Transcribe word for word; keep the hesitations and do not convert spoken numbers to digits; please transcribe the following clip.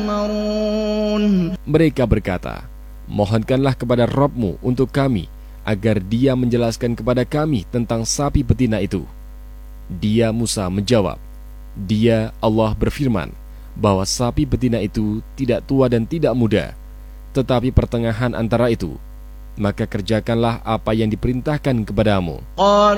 تؤمرون. Mereka berkata, mohonkanlah kepada Rabb-Mu untuk kami, agar dia menjelaskan kepada kami tentang sapi betina itu. Dia Musa menjawab, dia Allah berfirman, bahwa sapi betina itu tidak tua dan tidak muda, tetapi pertengahan antara itu. Maka kerjakanlah apa yang diperintahkan kepadamu. قالوا